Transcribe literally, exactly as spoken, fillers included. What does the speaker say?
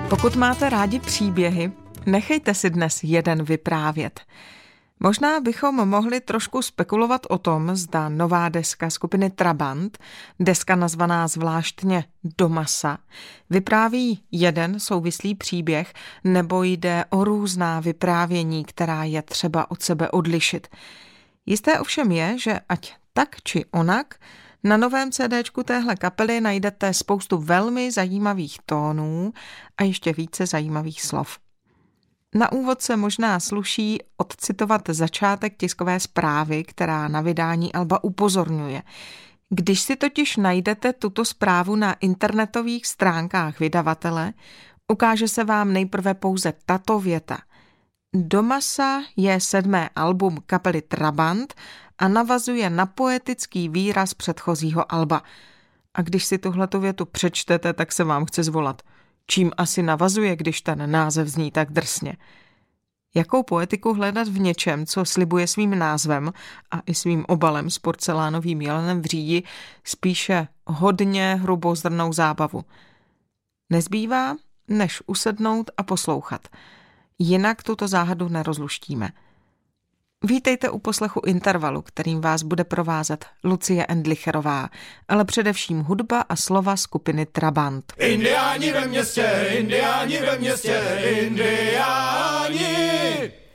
Pokud máte rádi příběhy, nechejte si dnes jeden vyprávět. Možná bychom mohli trošku spekulovat o tom, zda nová deska skupiny Trabant, deska nazvaná zvláštně Do masa, vypráví jeden souvislý příběh, nebo jde o různá vyprávění, která je třeba od sebe odlišit. Jisté ovšem je, že ať tak či onak, na novém CDčku téhle kapely najdete spoustu velmi zajímavých tónů a ještě více zajímavých slov. Na úvod se možná sluší odcitovat začátek tiskové zprávy, která na vydání alba upozorňuje. Když si totiž najdete tuto zprávu na internetových stránkách vydavatele, ukáže se vám nejprve pouze tato věta. Do masa je sedmé album kapely Trabant a navazuje na poetický výraz předchozího alba. A když si tuhletu větu přečtete, tak se vám chce zvolat. Čím asi navazuje, když ten název zní tak drsně? Jakou poetiku hledat v něčem, co slibuje svým názvem a i svým obalem s porcelánovým jelenem v řídi spíše hodně hrubozrnnou zábavu? Nezbývá, než usednout a poslouchat. Jinak tuto záhadu nerozluštíme. Vítejte u poslechu Intervalu, kterým vás bude provázet Lucie Endlicherová, ale především hudba a slova skupiny Trabant. Indiáni ve městě, indiáni ve městě, indiáni.